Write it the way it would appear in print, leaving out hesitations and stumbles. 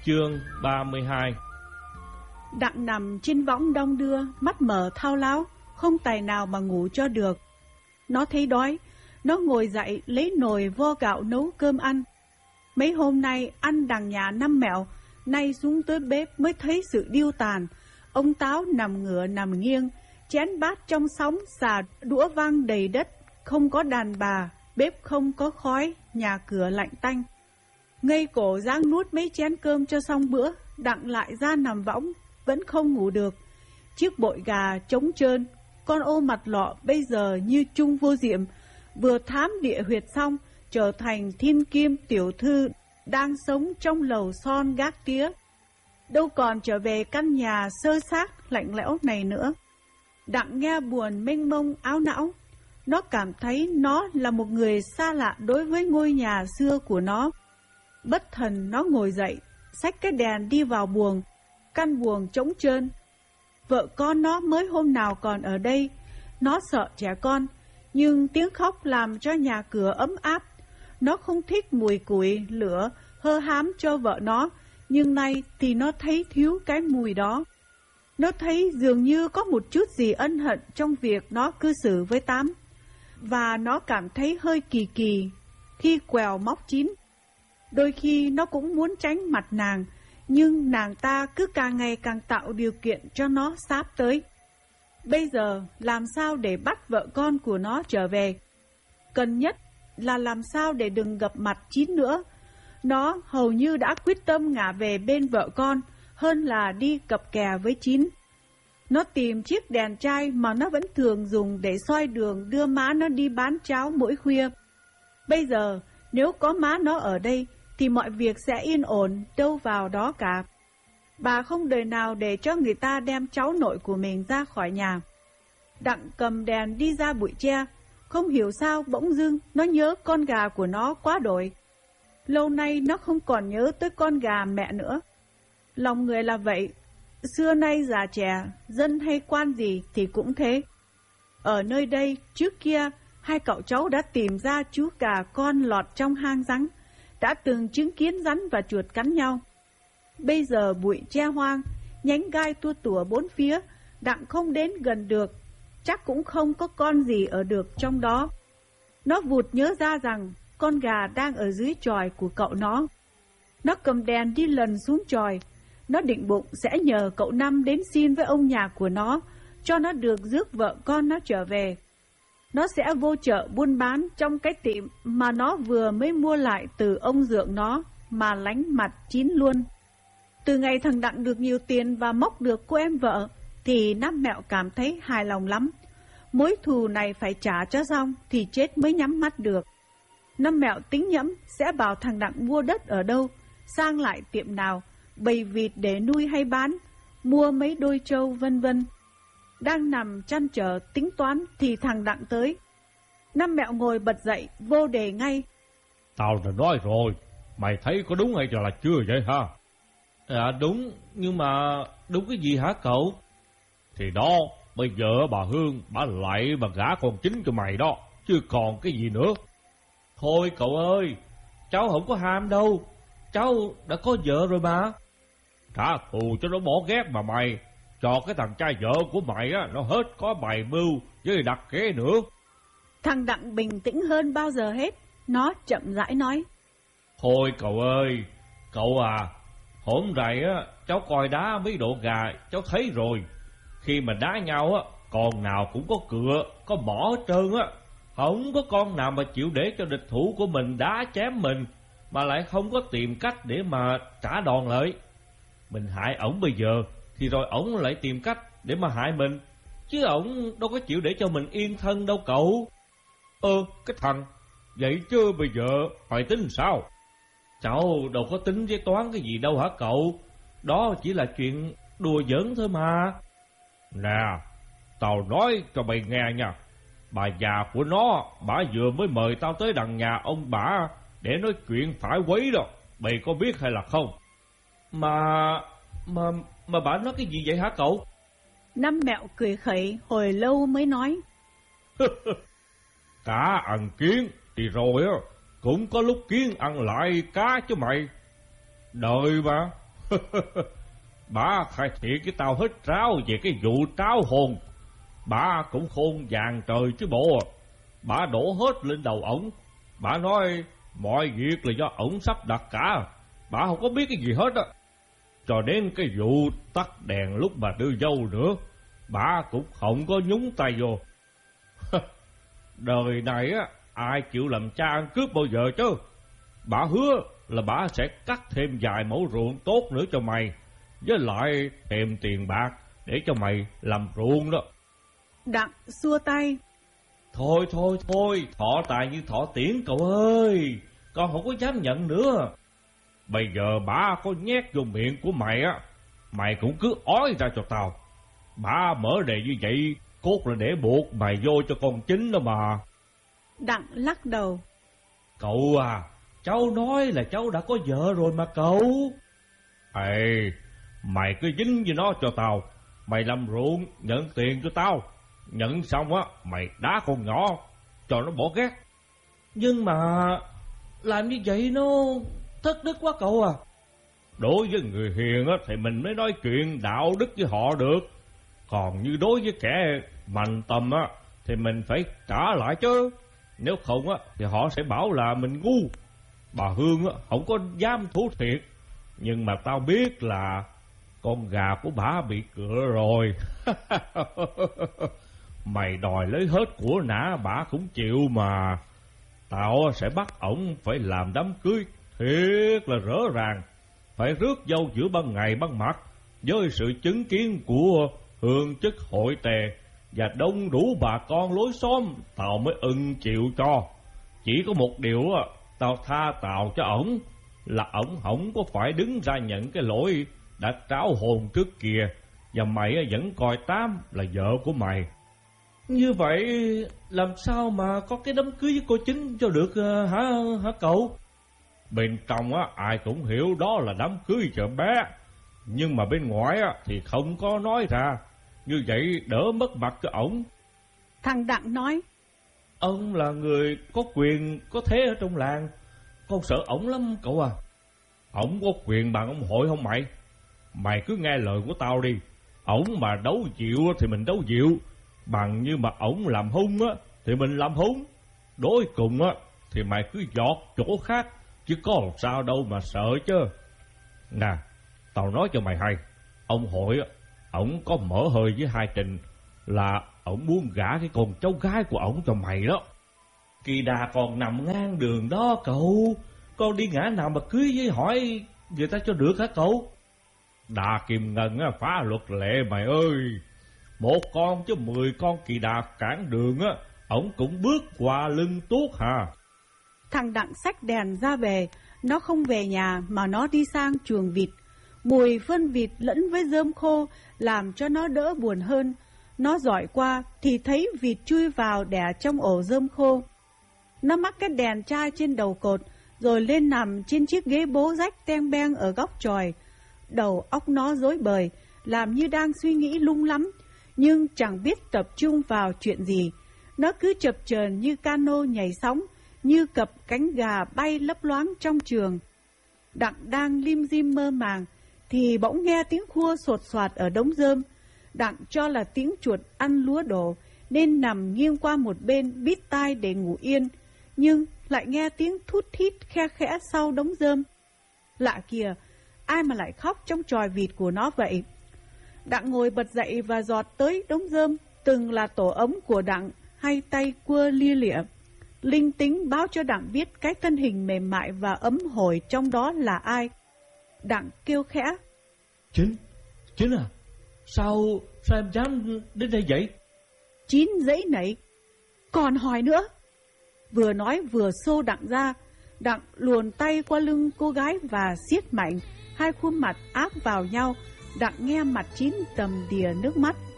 Chương 32. Đặng nằm trên võng đong đưa, mắt mở thao láo, không tài nào mà ngủ cho được. Nó thấy đói, nó ngồi dậy lấy nồi vo gạo nấu cơm ăn. Mấy hôm nay ăn đằng nhà năm mẹo, nay xuống tới bếp mới thấy sự điêu tàn. Ông Táo nằm ngửa nằm nghiêng, chén bát trong sóng xà đũa văng đầy đất, không có đàn bà, bếp không có khói, nhà cửa lạnh tanh. Ngây cổ ráng nuốt mấy chén cơm cho xong bữa, Đặng lại ra nằm võng, vẫn không ngủ được. Chiếc bội gà trống trơn, con ô mặt lọ bây giờ như chung vô diệm, vừa thám địa huyệt xong, trở thành thiên kim tiểu thư đang sống trong lầu son gác tía. Đâu còn trở về căn nhà sơ xác lạnh lẽo này nữa. Đặng nghe buồn mênh mông áo não. Nó cảm thấy nó là một người xa lạ đối với ngôi nhà xưa của nó. Bất thần nó ngồi dậy, xách cái đèn đi vào buồng. Căn buồng trống trơn. Vợ con nó mới hôm nào còn ở đây. Nó sợ trẻ con, nhưng tiếng khóc làm cho nhà cửa ấm áp. Nó không thích mùi củi, lửa, hơ hám cho vợ nó, nhưng nay thì nó thấy thiếu cái mùi đó. Nó thấy dường như có một chút gì ân hận trong việc nó cư xử với Tám. Và nó cảm thấy hơi kỳ kỳ khi quèo móc chín. Đôi khi nó cũng muốn tránh mặt nàng, nhưng nàng ta cứ càng ngày càng tạo điều kiện cho nó sáp tới. Bây giờ làm sao để bắt vợ con của nó trở về? Cần nhất là làm sao để đừng gặp mặt Chín nữa. Nó hầu như đã quyết tâm ngả về bên vợ con hơn là đi cặp kè với Chín. Nó tìm chiếc đèn chai mà nó vẫn thường dùng để soi đường đưa má nó đi bán cháo mỗi khuya. Bây giờ nếu có má nó ở đây thì mọi việc sẽ yên ổn đâu vào đó cả. Bà không đời nào để cho người ta đem cháu nội của mình ra khỏi nhà. Đặng cầm đèn đi ra bụi tre. Không hiểu sao bỗng dưng nó nhớ con gà của nó quá đổi. Lâu nay nó không còn nhớ tới con gà mẹ nữa. Lòng người là vậy, xưa nay già trẻ, dân hay quan gì thì cũng thế. Ở nơi đây trước kia, hai cậu cháu đã tìm ra chú gà con lọt trong hang rắn, đã từng chứng kiến rắn và chuột cắn nhau. Bây giờ bụi tre hoang, nhánh gai tua tủa bốn phía, Đặng không đến gần được, chắc cũng không có con gì ở được trong đó. Nó vụt nhớ ra rằng con gà đang ở dưới chòi của cậu nó. Nó cầm đèn đi lần xuống chòi. Nó định bụng sẽ nhờ cậu Năm đến xin với ông nhà của nó, cho nó được rước vợ con nó trở về. Nó sẽ vô chợ buôn bán trong cái tiệm mà nó vừa mới mua lại từ ông dượng nó, mà lánh mặt Chín luôn. Từ ngày thằng Đặng được nhiều tiền và móc được cô em vợ, thì Năm Mẹo cảm thấy hài lòng lắm. Mối thù này phải trả cho xong thì chết mới nhắm mắt được. Năm Mẹo tính nhẫm sẽ bảo thằng Đặng mua đất ở đâu, sang lại tiệm nào, bầy vịt để nuôi hay bán, mua mấy đôi trâu vân vân. Đang nằm chăn trở tính toán thì thằng Đặng tới. Năm Mẹo ngồi bật dậy, vô đề ngay. Tao đã nói rồi, mày thấy có đúng hay là chưa vậy ha? À đúng, nhưng mà đúng cái gì hả cậu? Thì đó, bây giờ bà Hương, bà lại bà gả con Chính cho mày đó, chứ còn cái gì nữa. Thôi cậu ơi, cháu không có ham đâu, cháu đã có vợ rồi mà. Trả thù cho nó bỏ ghét mà mày, cho cái thằng trai vợ của mày á, nó hết có bày mưu với đặt kế nữa. Thằng Đặng bình tĩnh hơn bao giờ hết, nó chậm rãi nói. Thôi cậu ơi, cậu à, hôm nay á, cháu coi đá mấy độ gà, cháu thấy rồi. Khi mà đá nhau á, con nào cũng có cựa, có mỏ hết trơn á. Không có con nào mà chịu để cho địch thủ của mình đá chém mình, mà lại không có tìm cách để mà trả đòn lại. Mình hại ổng bây giờ, thì rồi ổng lại tìm cách để mà hại mình. Chứ ổng đâu có chịu để cho mình yên thân đâu cậu. Cái thằng, vậy chứ bây giờ phải tính sao? Cháu đâu có tính với toán cái gì đâu hả cậu? Đó chỉ là chuyện đùa giỡn thôi mà. Nè, tao nói cho mày nghe nha. Bà già của nó, bà vừa mới mời tao tới đằng nhà ông bà để nói chuyện phải quấy đó. Mày có biết hay là không? Mà bà nói cái gì vậy hả cậu? Năm Mẹo cười khẩy hồi lâu mới nói. Cá ăn kiến thì rồi á, cũng có lúc kiến ăn lại cá chứ mày. Đời mà, Bà khai thiệt với tao hết ráo về cái vụ tráo hồn. Bà cũng khôn vàng trời chứ bộ. Bà đổ hết lên đầu ổng. Bà nói mọi việc là do ổng sắp đặt cả. Bà không có biết cái gì hết á. Cho đến cái vụ tắt đèn lúc bà đưa dâu nữa, bà cũng không có nhúng tay vô. Đời này á, ai chịu làm cha ăn cướp bao giờ chứ. Bà hứa là bà sẽ cắt thêm vài mẫu ruộng tốt nữa cho mày, với lại thêm tiền bạc để cho mày làm ruộng đó. Đặng xua tay. Thôi, thọ tài như thọ tiễn cậu ơi, con không có dám nhận nữa. Bây giờ bà có nhét vô miệng của mày á, mày cũng cứ ói ra cho tao. Bà mở đề như vậy, cốt là để buộc mày vô cho con chính đó mà. Đặng lắc đầu. Cậu à, cháu nói là cháu đã có vợ rồi mà cậu. Ê, mày cứ dính với nó cho tao. Mày làm ruộng, nhận tiền cho tao. Nhận xong á, mày đá con nhỏ, cho nó bỏ ghét. Nhưng mà làm như vậy nó thất đức quá cậu à. Đối với người hiền á, thì mình mới nói chuyện đạo đức với họ được. Còn như đối với kẻ mạnh tầm á, thì mình phải trả lại chứ. Nếu không á, thì họ sẽ bảo là mình ngu. Bà Hương á, không có dám thú thiệt. Nhưng mà tao biết là con gà của bà bị cựa rồi. Mày đòi lấy hết của nã bà cũng chịu mà. Tao sẽ bắt ổng phải làm đám cưới thiệt là rõ ràng. Phải rước dâu giữa ban ngày ban mặt, với sự chứng kiến của hương chức hội tề và đông đủ bà con lối xóm, tao mới ưng chịu cho. Chỉ có một điều tao tha tao cho ổng là ổng không có phải đứng ra nhận cái lỗi đã tráo hồn trước kia, và mày vẫn coi Tám là vợ của mày. Như vậy làm sao mà có cái đám cưới với cô chính cho được hả cậu? Bên trong ai cũng hiểu đó là đám cưới cho bé, nhưng mà bên ngoài thì không có nói ra. Như vậy đỡ mất mặt cho ổng. Thằng Đặng nói. Ông là người có quyền có thế ở trong làng, con sợ ổng lắm cậu à. Ổng có quyền bằng ông hội không mày? Mày cứ nghe lời của tao đi. Ổng mà đấu dịu thì mình đấu dịu, bằng như mà ổng làm hung thì mình làm hung. Đối cùng thì mày cứ dọt chỗ khác, chứ có làm sao đâu mà sợ chứ. Nè, tao nói cho mày hay, ông hội ổng có mở hơi với hai Trình là ổng muốn gả cái con cháu gái của ổng cho mày đó. Kỳ đà còn nằm ngang đường đó cậu, con đi ngã nào mà cưới với hỏi người ta cho được hả cậu? Đà Kim Ngân phá luật lệ mày ơi. Một con chứ 10 con kỳ đà cản đường ổng cũng bước qua lưng tuốt hà. Thằng Đặng xách đèn ra về. Nó không về nhà mà nó đi sang chuồng vịt. Mùi phân vịt lẫn với rơm khô làm cho nó đỡ buồn hơn. Nó dọi qua thì thấy vịt chui vào đẻ trong ổ rơm khô. Nó mắc cái đèn chai trên đầu cột, rồi lên nằm trên chiếc ghế bố rách teng beng ở góc chòi. Đầu óc nó rối bời, làm như đang suy nghĩ lung lắm, nhưng chẳng biết tập trung vào chuyện gì. Nó cứ chập chờn như cano nhảy sóng, như cặp cánh gà bay lấp loáng trong trường. Đặng đang lim dim mơ màng, thì bỗng nghe tiếng khua sột soạt ở đống rơm. Đặng cho là tiếng chuột ăn lúa đổ, nên nằm nghiêng qua một bên bít tai để ngủ yên, nhưng lại nghe tiếng thút thít khe khẽ sau đống rơm. Lạ kìa, ai mà lại khóc trong chòi vịt của nó vậy? Đặng ngồi bật dậy và giọt tới đống rơm, từng là tổ ấm của Đặng, hai tay cua lia lịa. Linh tính báo cho Đặng biết cái thân hình mềm mại và ấm hổi trong đó là ai. Đặng kêu khẽ. Chín à? Sao em dám đến đây vậy? Chín dãy nảy. Còn hỏi nữa. Vừa nói vừa xô Đặng ra. Đặng luồn tay qua lưng cô gái và siết mạnh. Hai khuôn mặt áp vào nhau. Đặng nghe mặt Chín đầm đìa nước mắt.